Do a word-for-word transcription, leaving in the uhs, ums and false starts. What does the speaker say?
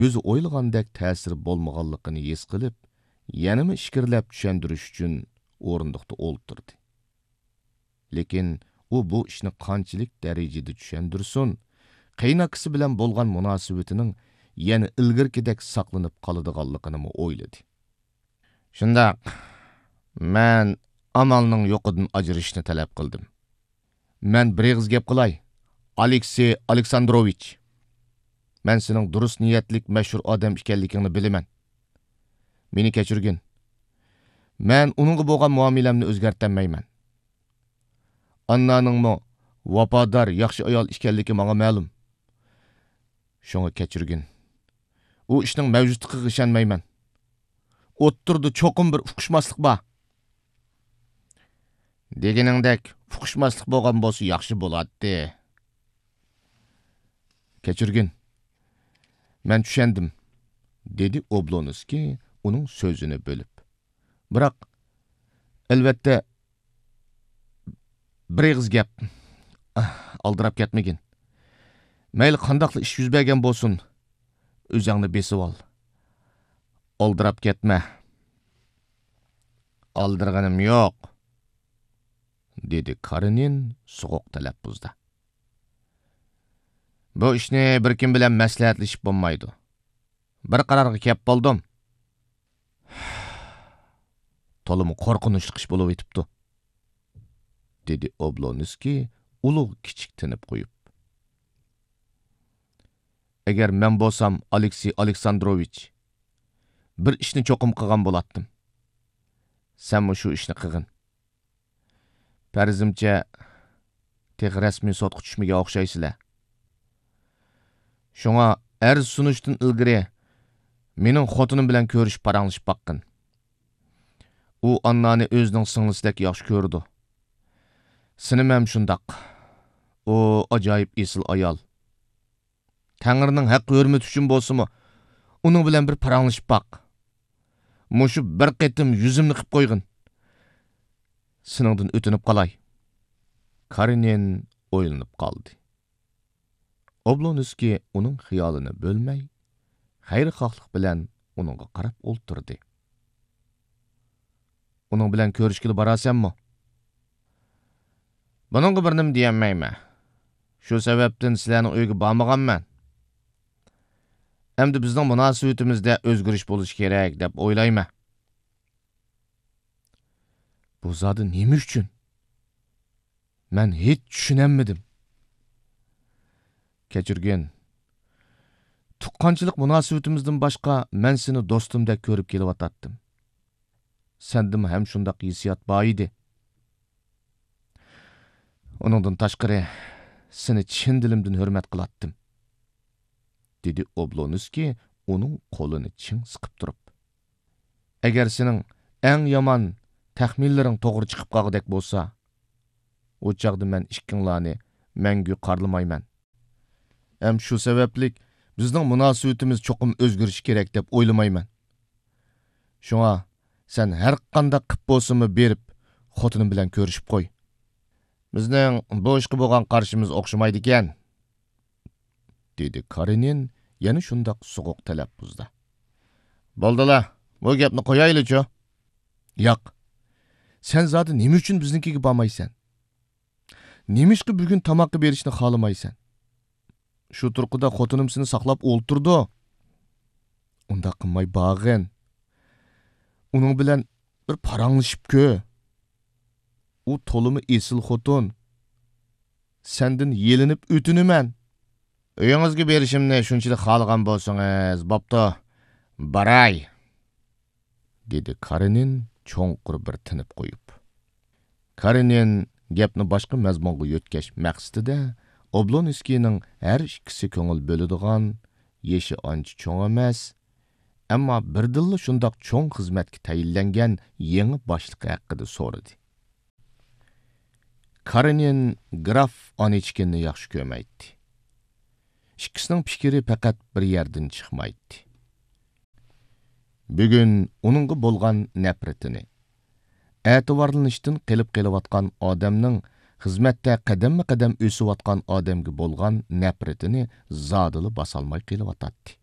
o'zi o'ylagandek ta'sir bo'lmaganligini his qilib, yanama ishkirlab tushundirish uchun o'rindiqda o'ltirdi. Lekin u bu ishni qanchalik darajada tushundirsin, qaynaqasi bilan bo'lgan munosabatining yana ilgirkidek saqlanib qoladiganligini o'yladi. Shundaq, men amalning yo'qidan ajrashishni talab qildim. Men bir og'iz gap qilay, Aleksey Aleksandrovich. Men sening durust niyatlik mashhur odam ekanligingni bilaman. Meni kechirgin. Men uningga bo'lgan muomalamni o'zgartirmayman. Annaningmi vafodor, yaxshi ayol ekanligi menga ma'lum. Shunga kechirgin. U ishning mavjudligiga ishonmayman. O'ttirdi cho'qim bir uqishmaslik bor. Deganingdek, uqishmaslik bo'lgan bo'lsa yaxshi bo'ladi. Kechirgin. Men tushundim, dedi Oblonskiy uning so'zini bo'lib. Biroq albatta bir og'iz gap aldirab ketmagin. Mayli qandoqli ish yuz bergan bo'lsin, o'zingni besib ol. Aldirab ketma. Aldirganim yo'q, dedi Karenin so'q talaffuzda. Bu ishni bir kim bilan maslahatlashib bo'lmaydi. Bir qarorga kelib qoldim. To'liq qo'rqinchli ish bo'lib o'tibdi, dedi Oblonskiy ulug' kichik tinib qo'yib. Agar men bo'lsam Aleksey Aleksandrovich, bir ishni cho'qim qilgan bo'latdim. Sen shu ishni qilgin. Farzimcha tek rasmiy sotqa tushmaga o'xshaysizlar. Shunga arz sunishdan ilgari mening xotinim bilan ko'rishib paranglashib baqqin. U annani o'zining singlisidek yaxshi ko'rdi. Sinim ham shundoq. U ajoyib esil ayol. Tangrining haq hurmati uchun bo'lsa-mu, uning bilan bir paranglashib baq. Mushu bir qitim yuzimni qilib qo'ygin. Siningdan o'tinib qolay. Karenin o'ylanib qoldi. Oblonskiy uning xiyolini bo'lmay, xayrixohlik bilan uningga qarab o'ltirdi. Uning bilan ko'rishga borasanmi? Buningga bir nima deyolmayman. Shu sababdan sizlarning uyga bormaganman. Endi bizning munosabatimizda o'zgarish bo'lishi kerak deb o'ylayman. Bu zodi nima uchun? Men hech tushunolmadim. Kechirgin. Tuqqanchilik munosabatimizdan boshqa men seni do'stimdek ko'rib kelyotdim. Sendim ham shundoq hissiyot bor edi. Uningdan tashqari seni chin dilimdan hurmat qilatdim, dedi Oblonskiy uning qo'lini ching siqib turib. Agar sening eng yomon taxminlaring to'g'ri chiqib qolgandek bo'lsa, o chaqda men ikkinglarni mangu qarlamayman. Hem shu sabablik bizning munosabatimiz cho'qim o'zgarishi kerak deb o'ylamayman. Shunga sen har qanday qilib bo'lsa-mu berib, xotinim bilan ko'rishib qo'y. Bizning bu ishga bo'lgan qarshimiz o'xshamaydi ekan, dedi Karenin yana shundoq so'q talaffuzda. Bo'ldilar, bu gapni qo'yaylik-chi. Yo'q. Sen zodi nima uchun biznikiga bormaysan? Nimishqi bugun tamoqqa berishni xohlamaysan? Shu turqida xotinim seni saqlab o'ltirdi. Unda qilmay bag'in. Uning bilan bir paranglashib ko'y. U to'limi esil xotin. Sendin yelinib o'tinaman. Uyingizga berishimni shunchalik xohlagan bo'lsangiz, bo'pti, baray, dedi Karenin cho'nqur bir tinib qo'yib. Karenin gapni boshqa mazmunga yo'tkash maqsadida Oblonskiyning har ikkisi ko'ngil bo'ladigan, yeshi ancha cho'ng emas, ammo birdilla shundoq cho'ng xizmatga tayinlangan yangi boshliq haqida so'radi. Karenin graf Onichkinni yaxshi ko'rmaydi. Ikkisining fikri faqat bir yerdan chiqmaydi. Bugun uningga bo'lgan nafratini, e'tiborlanishdan qilib kelayotgan odamning xizmatda qadamma qadam o'siyotgan odamga bo'lgan nafratini zodili bosolmay kelyotdi.